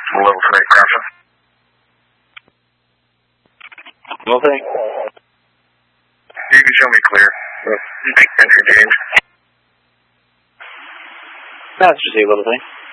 Level 3, Crouching. Level 3. You can show me clear. Entry James. That's received, Level 3.